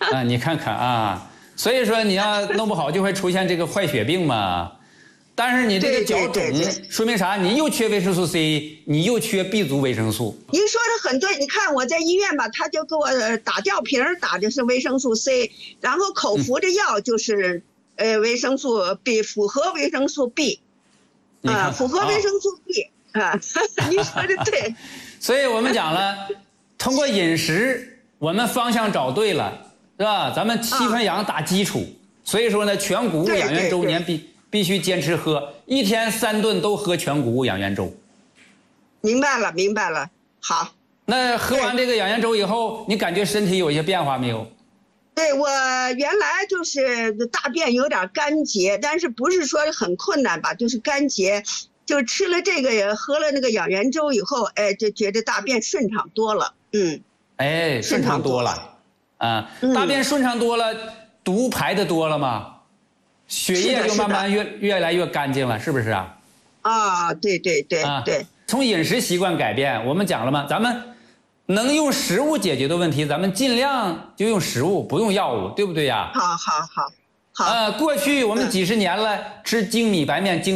啊，你看看啊，所以说你要弄不好就会出现这个坏血病嘛。但是你这个脚肿，说明啥？你又缺维生素 C， 你又缺 B 族维生素。 您说的很对，你看我在医院吧，他就给我打吊瓶，打的是维生素 C， 然后口服的药就是维生素 B， 复合维生素 B， 复合维生素 B 啊，您说的对。 所以我们讲了，通过饮食，我们方向找对了，是吧？咱们七分养打基础，所以说呢，全谷物养元粥年必须坚持喝，1天3顿都喝全谷物养元粥。 明白了，明白了。好， 那喝完这个养元粥以后，你感觉身体有一些变化没有？ 对，我原来就是大便有点干结，但是不是说很困难吧，就是干结，就吃了这个喝了那个养元粥以后，哎，就觉得大便顺畅多了。 哎，顺畅多了啊，大便顺畅多了，毒排的多了嘛，血液就慢慢越来越干净了，是不是啊？ 啊，对对对对。 从饮食习惯改变，我们讲了嘛，咱们能用食物解决的问题，咱们尽量就用食物，不用药物，对不对呀？ 好。 过去我们几十年了，吃精米白面，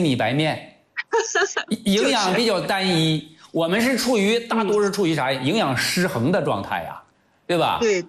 营养比较单一，我们是大多是处于啥？营养失衡的状态呀，对吧？ 对，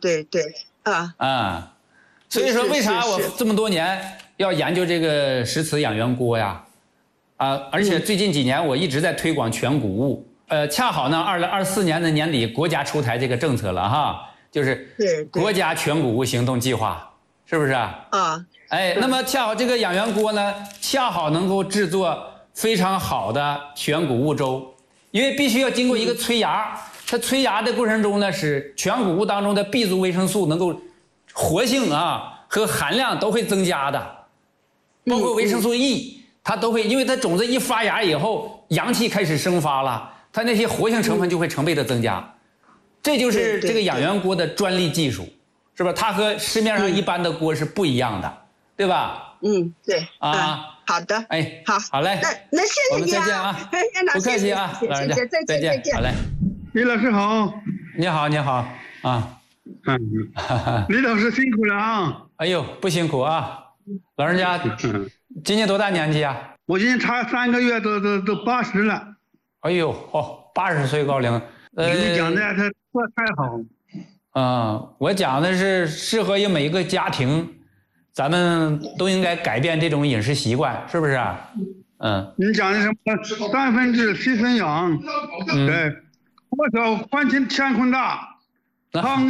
所以说为啥我这么多年要研究这个石瓷养元锅呀？而且最近几年我一直在推广全谷物，恰好呢，2024年的年底国家出台这个政策了哈，就是国家全谷物行动计划，是不是啊？那么恰好这个养元锅呢，恰好能够制作非常好的全谷物粥，因为必须要经过一个催芽，它催芽的过程中呢，使全谷物当中的 B 族维生素能够活性和含量都会增加的，包括维生素 E。它都会，因为它种子一发芽以后，阳气开始生发了，它那些活性成分就会成倍的增加，这就是这个养元锅的专利技术，是吧？它和市面上一般的锅是不一样的，对吧？ 对好的， 好嘞， 那谢谢你啊，不客气啊，老人家，再见，好嘞。 李老师好， 你好啊， 李老师辛苦了啊！ 哎呦，不辛苦啊，老人家。今年多大年纪啊？ 我今年差3个月都80了。 哎呦，80岁高龄。 你讲的他说太好。 我讲的是适合于每一个家庭，咱们都应该改变这种饮食习惯，是不是啊？ 你讲的什么3分治7分养？对，多少欢庆乾坤大，汤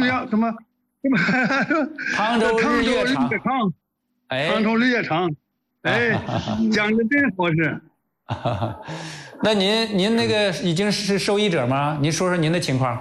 州日月长，汤州日月长。讲的真合适。 那您那个已经是受益者吗？您说说您的情况。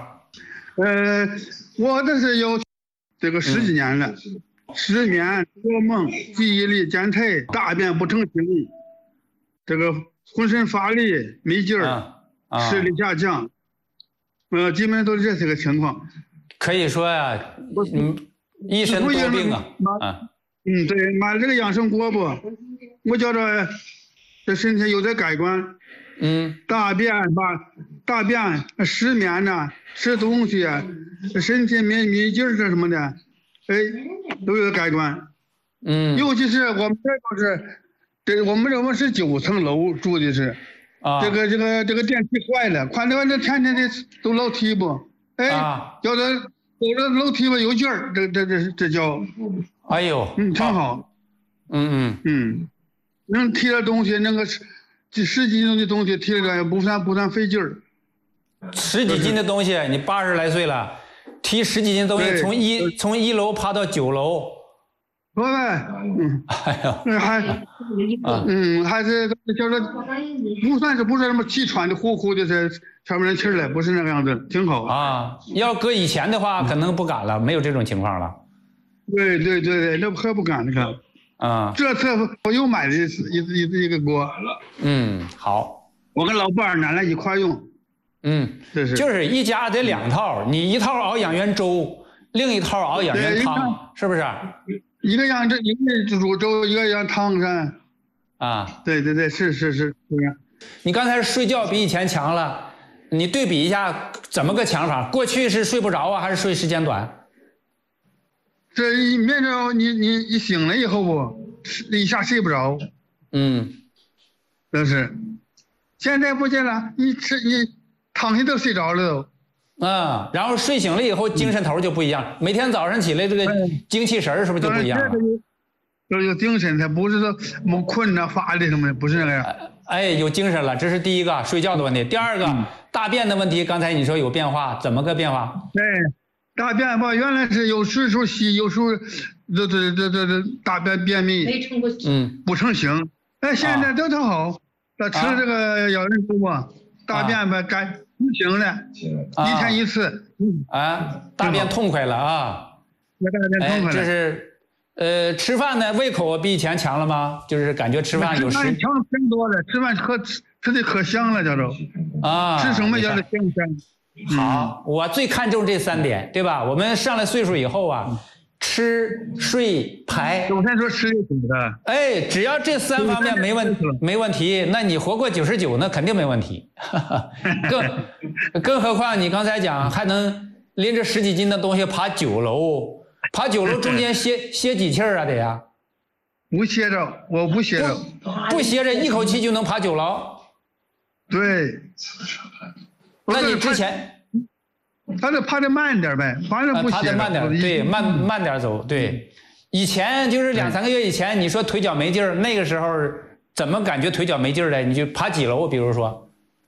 我这是有这个10几年了，失眠、做梦、记忆力减退、大便不成形，这个浑身乏力、没劲儿，视力下降，基本上都是这个情况。 可以说呀，一身多病啊。 对，买了这个养生锅不？我觉着这身体有点改观，大便失眠呐，吃东西身体没劲儿什么的，都有改观。尤其是我们我们是9层楼住的是，这个电梯坏了，快这天天的走楼梯不？叫他走着楼梯吧有劲儿，这叫。 哎呦， 挺好。能提点东西，那个10几斤的东西提了不算费劲儿。 10几斤的东西，你80来岁了，提10几斤东西，从1楼爬到9楼。 说呗，还是叫做不是什么气喘的呼呼的，是喘不上气来，不是那个样子，挺好啊。要搁以前的话，可能不敢了，没有这种情况了。 对，那可不敢了。这次我又买了一个锅。 好， 我跟老伴儿拿来一块用。 就是一家得2套，你一套熬养元粥，另一套熬养元汤，是不是？ 一个煮粥，一个养汤噻。对，是。 你刚才睡觉比以前强了，你对比一下怎么个强法？过去是睡不着啊，还是睡时间短？ 这一面着你一醒了以后不，一下睡不着。这是。现在不行了，你躺下都睡着了都。 然后睡醒了以后精神头就不一样，每天早上起来这个精气神是不是就不一样了？ 有精神，他不是说困啊乏的什么的，不是那样。 有精神了，这是第一个睡觉的问题。第二个大便的问题，刚才你说有变化，怎么个变化？ 对，大便吧，原来是有时候稀，有时候这大便便秘，不成形。现在都挺好，吃这个养元菇吧，大便吧干不行了，一天一次。 大便痛快了啊！ 大便痛快了。 这是。吃饭呢，胃口比以前强了吗？就是感觉吃饭有强挺多了，吃饭吃的可香了，叫做吃什么叫做香。 好，我最看重这3点，对吧？我们上了岁数以后啊，吃睡排， 首先说吃就行的。 只要这3方面没问题，那你活过99，那肯定没问题。更何况你刚才讲还能拎着10几斤的东西爬9楼。爬9楼中间歇几气儿啊？得呀， 不歇着，我不歇着， 不歇着，一口气就能爬9楼。 对， 那你之前， 他得爬得慢点呗，反正不歇着， 爬得慢点，对，慢点走，对。以前就是2、3个月以前，你说腿脚没劲儿，那个时候怎么感觉腿脚没劲儿的？你就爬几楼？比如说，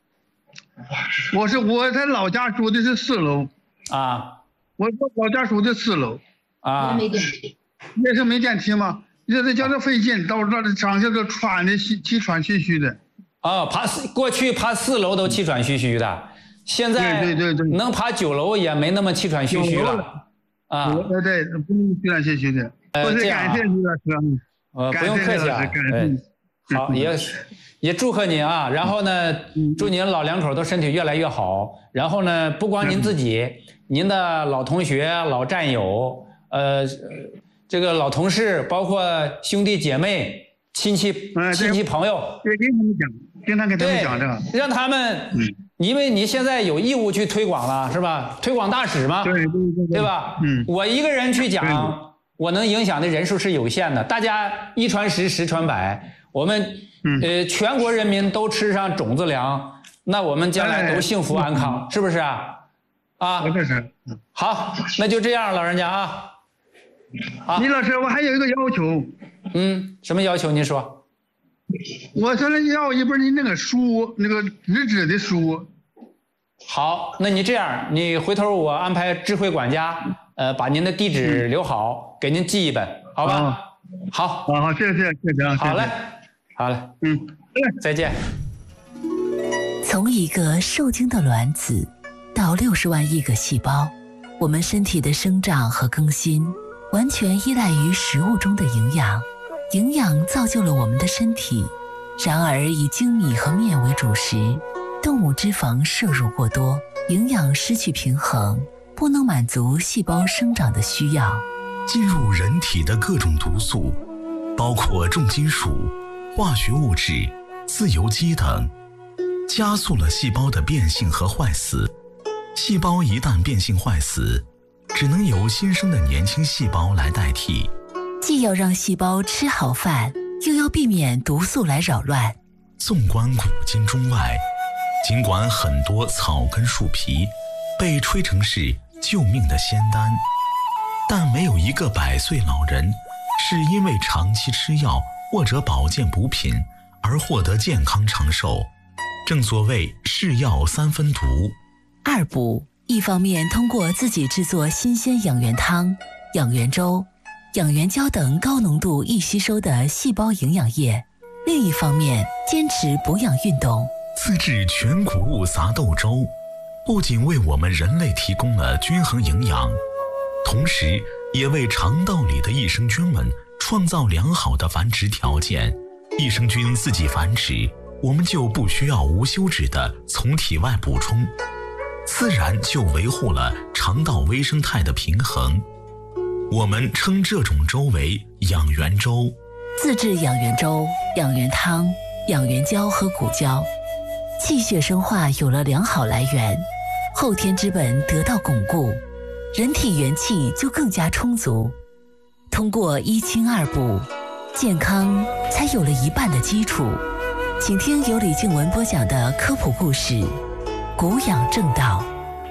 我在老家住的是4楼我老家住的4楼。那是没电梯吗？这叫这费劲，到这上下都喘的气喘吁吁的。 过去爬4楼都气喘吁吁的，现在能爬9楼也没那么气喘吁吁了。 对，不能气喘吁吁的。我是感谢你老师。 不用客气啊。好，也祝贺你啊！然后呢，祝您老两口都身体越来越好。然后呢，不光您自己，您的老同学、老战友。这个老同事，包括兄弟姐妹、亲戚朋友， 经常给他们讲这个， 让他们，因为你现在有义务去推广了，是吧？推广大使嘛，对吧？我一个人去讲，我能影响的人数是有限的，大家1传10，10传100，我们全国人民都吃上种子粮，那我们将来都幸福安康，是不是啊？好，那就这样，老人家啊。 李老师，我还有一个要求。 什么要求？您说。 我说要一本您那个书，那个纸质的书。 好，那你这样，你回头我安排智慧管家，把您的地址留好，给您寄一本，好吧？好， 谢谢。 好嘞，再见。 从一个受精的卵子到60万亿个细胞，我们身体的生长和更新完全依赖于食物中的营养，营养造就了我们的身体。然而以精米和面为主食，动物脂肪摄入过多，营养失去平衡，不能满足细胞生长的需要。 进入人体的各种毒素，包括重金属、化学物质、自由基等，加速了细胞的变性和坏死。细胞一旦变性坏死，只能由新生的年轻细胞来代替。 既要让细胞吃好饭，又要避免毒素来扰乱。 纵观古今中外，尽管很多草根树皮被吹成是救命的仙丹，但没有一个100岁老人是因为长期吃药或者保健补品而获得健康长寿。正所谓是药3分毒。 2补，一方面通过自己制作新鲜养元汤、养元粥、养元胶等高浓度易吸收的细胞营养液，另一方面坚持补养运动。 自制全谷物杂豆粥，不仅为我们人类提供了均衡营养，同时也为肠道里的益生菌们创造良好的繁殖条件。益生菌自己繁殖，我们就不需要无休止的从体外补充，自然就维护了肠道微生态的平衡。我们称这种粥为养元粥。 自制养元粥、养元汤、养元胶和谷胶，气血生化有了良好来源，后天之本得到巩固，人体元气就更加充足， 通过一清二补，健康才有了一半的基础。请听由李静文播讲的科普故事《古养正道》。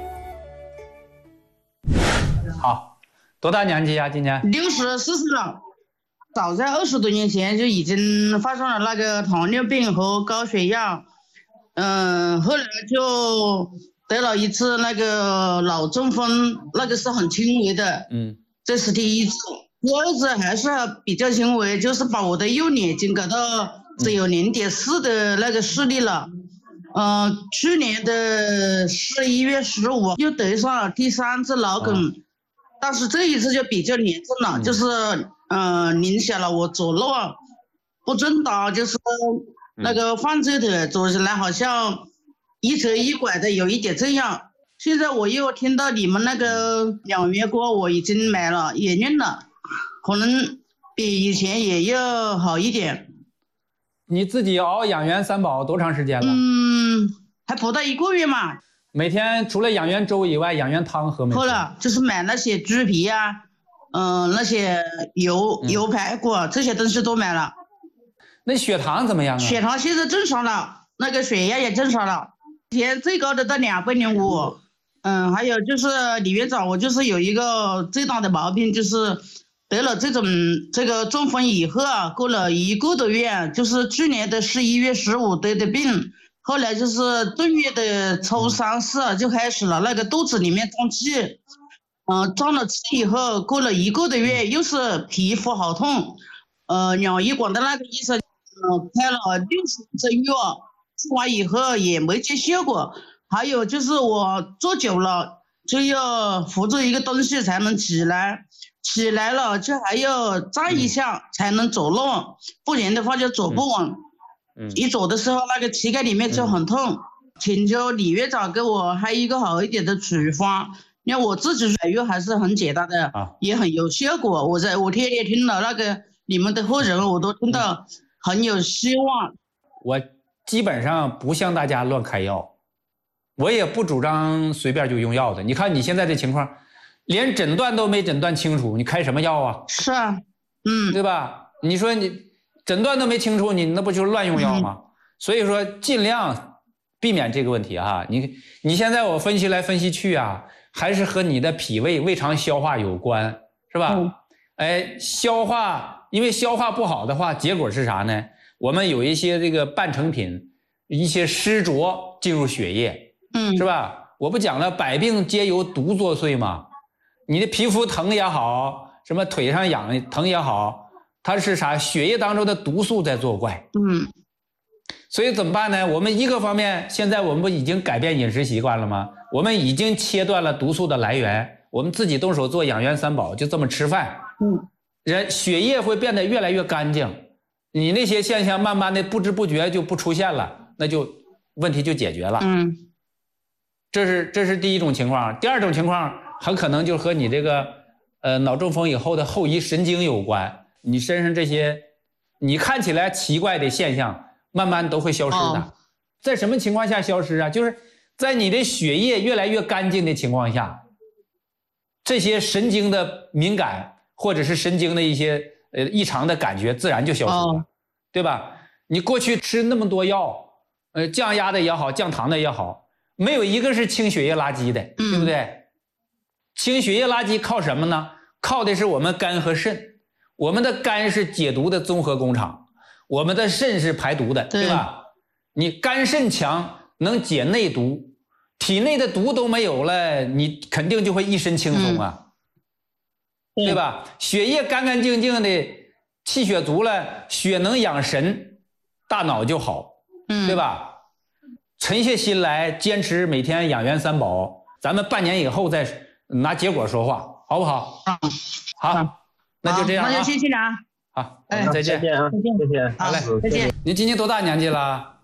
好，多大年纪呀？今年 64岁了。早在20多年前就已经发生了那个糖尿病和高血压，后来就得了一次那个脑中风，那个是很轻微的，这是第一次。第二次还是比较轻微，就是把我的右眼睛搞到只有0.4的那个视力了。去年的11月15又得上了第3次脑梗，但是这一次就比较严重了，就是影响了我走路不正当，就是那个放这腿走起来好像一折一拐的，有一点这样。现在我又听到你们那个养元锅，我已经买了也用了，可能比以前也要好一点。 你自己熬养元三宝多长时间了？ 还不到1个月嘛。 每天除了养元粥以外，养元汤喝没？ 喝了，就是买那些猪皮啊，那些油排骨这些东西都买了。 那血糖怎么样啊？ 血糖现在正常了，那个血压也正常了，以前最高的到205。还有就是李院长，我就是有一个最大的毛病，就是得了这个中风以后过了1个多月，就是去年的11月15得的病，后来就是正月的初3、4就开始了那个肚子里面胀气，胀了气以后过了1个多月又是皮肤好痛，两医馆的那个医生开了60针药，吃完以后也没见效果。还有就是我坐久了就要扶着一个东西才能起来，起来了就还要站一下才能走路，不然的话就走不稳。一走的时候那个膝盖里面就很痛，请求李院长给我还一个好一点的处方。因为我自己买药还是很简单的，也很有效果。我天天听了那个你们的后人，我都听到很有希望。 我基本上不向大家乱开药，我也不主张随便就用药的。你看你现在这情况，连诊断都没诊断清楚，你开什么药啊？ 是啊， 对吧？你说你诊断都没清楚，你那不就是乱用药吗？所以说尽量避免这个问题哈。你现在我分析来分析去啊，还是和你的脾胃、胃肠消化有关，是吧？消化，因为消化不好的话，结果是啥呢？我们有一些这个半成品，一些湿浊进入血液。是吧？我不讲了，百病皆由毒作祟嘛。你的皮肤疼也好，什么腿上痒疼也好，它是啥？血液当中的毒素在作怪。所以怎么办呢？我们一个方面，现在我们不已经改变饮食习惯了吗？我们已经切断了毒素的来源，我们自己动手做养元三宝，就这么吃饭。人血液会变得越来越干净，你那些现象慢慢的不知不觉就不出现了，那就问题就解决了。这是第一种情况。第二种情况很可能就和你这个脑中风以后的后遗神经有关，你身上这些你看起来奇怪的现象慢慢都会消失的。在什么情况下消失啊？就是在你的血液越来越干净的情况下，这些神经的敏感或者是神经的一些异常的感觉自然就消失了，对吧？你过去吃那么多药，降压的也好，降糖的也好，没有一个是清血液垃圾的，对不对？清血液垃圾靠什么呢？靠的是我们肝和肾。我们的肝是解毒的综合工厂，我们的肾是排毒的，对吧？你肝肾强，能解内毒，体内的毒都没有了，你肯定就会一身轻松啊，对吧？血液干干净净的，气血足了，血能养神，大脑就好，对吧？沉下心来，坚持每天养元三宝，咱们半年以后再拿结果说话，好不好？好，那就这样啊。 那就谢谢你啊。 好，再见。 再见啊，谢谢。 好嘞， 再见。 您今年多大年纪了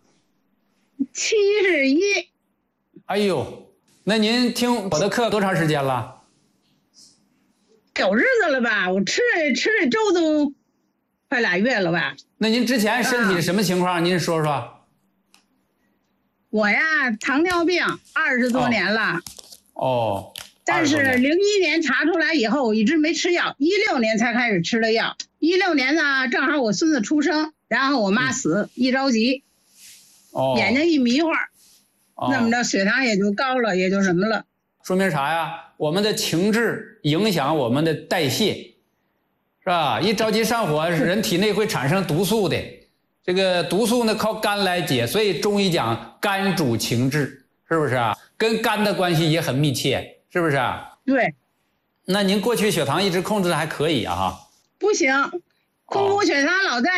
？71。 哎呦，那您听我的课多长时间了？ 有日子了吧？我吃了粥都快2月了吧？ 那您之前身体什么情况？您说说。 我呀，糖尿病20多年了。 但是01年查出来以后，我一直没吃药，16年才开始吃的药。16年呢，正好我孙子出生，然后我妈死，一着急，眼睛一迷糊，那么着血糖也就高了，也就什么了。 说明啥呀？我们的情志影响我们的代谢，是吧？一着急上火，人体内会产生毒素的。这个毒素呢靠肝来解，所以中医讲肝主情志，是不是啊？跟肝的关系也很密切，是不是啊？ 对。 那您过去血糖一直控制的还可以啊？ 不行，空腹血糖老在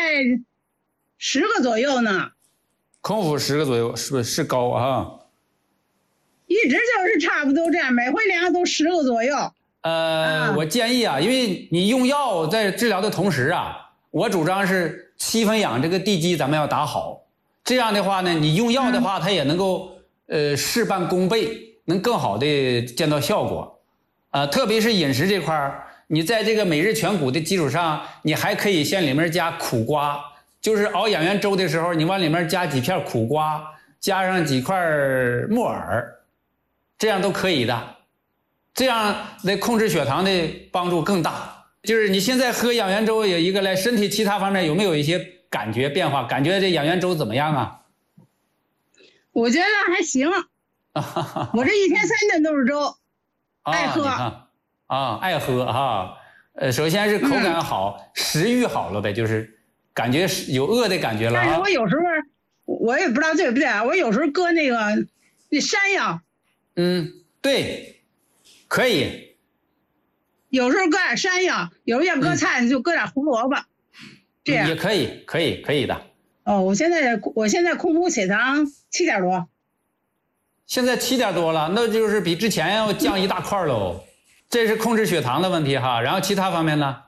10个左右呢。 空腹10个左右，是不是高啊？ 一直就是差不多这样，每回量都10个左右。 我建议啊，因为你用药在治疗的同时啊，我主张是7分养这个地基咱们要打好。这样的话呢，你用药的话，它也能够事半功倍，能更好的见到效果。特别是饮食这块儿，你在这个每日全谷的基础上，你还可以向里面加苦瓜，就是熬养元粥的时候，你往里面加几片苦瓜，加上几块木耳。这样都可以的，这样对控制血糖的帮助更大。就是你现在喝养元粥有一个来，身体其他方面有没有一些感觉变化？感觉这养元粥怎么样啊？ 我觉得还行。我这1天3顿都是粥，爱喝。 爱喝哈。首先是口感好，食欲好了呗，就是感觉有饿的感觉了。 但是我有时候我也不知道对不对啊，我有时候搁那山药。 对，可以。 有时候搁点山药，有时候要搁菜就搁点胡萝卜，这样也可以的。 我现在空腹血糖7点多。 现在7点多了，那就是比之前要降一大块喽。这是控制血糖的问题哈，然后其他方面呢？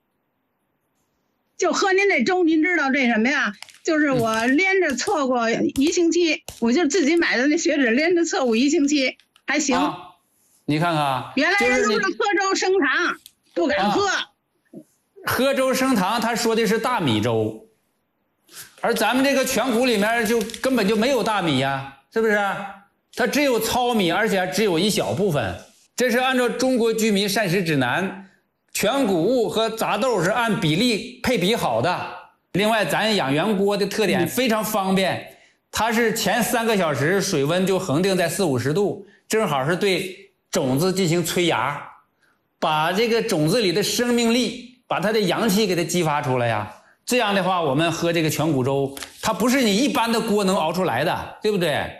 就喝您这粥，您知道这什么呀？就是我连着测过1星期，我就自己买的那血脂连着测过1星期，还行。 你看看， 原来人都是喝粥升糖，不敢喝。 喝粥升糖，他说的是大米粥，而咱们这个全谷里面就根本就没有大米呀，是不是？它只有糙米，而且只有一小部分。这是按照中国居民膳食指南，全谷物和杂豆是按比例配比好的。另外，咱养元锅的特点非常方便，它是前3个小时水温就恒定在40-50度，正好是对种子进行催芽，把这个种子里的生命力，把它的阳气给它激发出来呀。这样的话，我们喝这个全谷粥，它不是你一般的锅能熬出来的，对不对？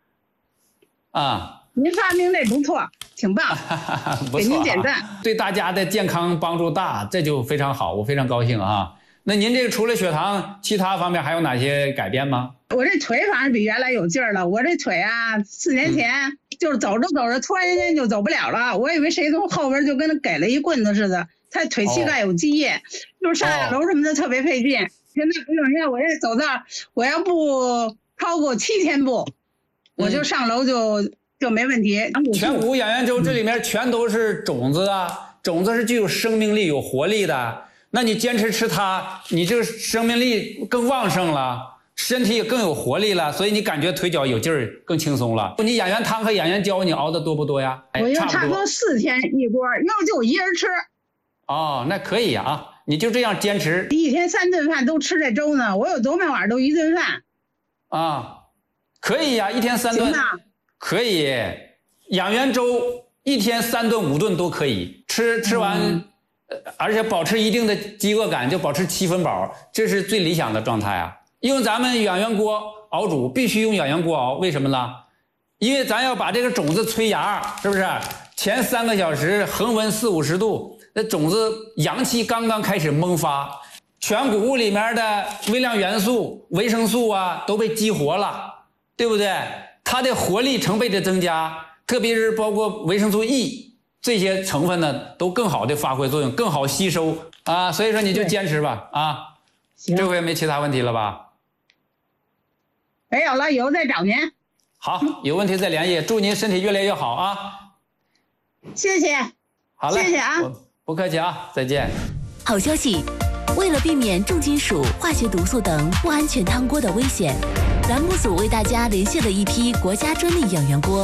您发明这不错，挺棒，给您点赞， 对大家的健康帮助大，这就非常好，我非常高兴啊。那您这个除了血糖，其他方面还有哪些改变吗？ 我这腿反正比原来有劲儿了。我这腿啊，4年前就是走着走着，突然间就走不了了。我以为谁从后边就跟他给了一棍子似的。他腿膝盖有积液，就是上下楼什么的特别费劲。现在不用，现在我这走道，我要不超过7000步，我就上楼就没问题。 全谷养元粥这里面全都是种子啊，种子是具有生命力、有活力的。那你坚持吃它，你这个生命力更旺盛了，身体也更有活力了，所以你感觉腿脚有劲儿，更轻松了。你养元汤和养元胶你熬的多不多呀？ 我就差不多4天一锅，要就我一人吃。 那可以啊，你就这样坚持。 1天3顿饭都吃这粥呢，我有多半晚都1顿饭。 可以呀，1天3顿。可以，养元粥1天3顿5顿都可以吃完。而且保持一定的饥饿感，就保持7分饱，这是最理想的状态啊。用咱们养元锅熬煮，必须用养元锅熬，为什么呢？因为咱要把这个种子催芽，是不是？前3个小时恒温40-50度，那种子阳气刚刚开始萌发，全谷物里面的微量元素、维生素啊都被激活了，对不对？它的活力成倍的增加，特别是包括维生素 E。这些成分呢，都更好的发挥作用，更好吸收啊，所以说你就坚持吧啊。这回没其他问题了吧？ 没有了，以后再找您。 好，有问题再联系，祝您身体越来越好啊。 谢谢。 好嘞， 谢谢啊， 不客气啊，再见。 好消息，为了避免重金属、化学毒素等不安全汤锅的危险，栏目组为大家连线了一批国家专利养元锅。